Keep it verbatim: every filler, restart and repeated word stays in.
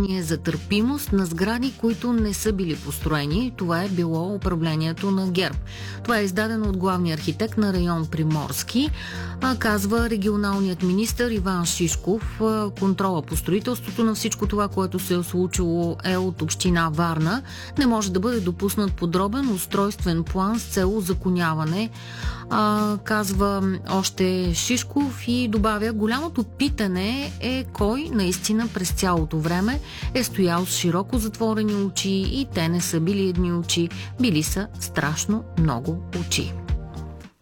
решение за търпимост на сгради, които не са били построени. Това е било управлението на ГЕРБ. Това е издадено от главния архитект на район Приморски, а, казва регионалният министър Иван Шишков. Контрола по строителството на всичко това, което се е случило, е от община Варна. Не може да бъде допуснат подробен устройствен план с цел узаконяване, а, казва още Шишков и добавя: голямото питане е кой наистина през цялото време е стоял с широко затворени очи, и те не са били едни очи, били са страшно много очи.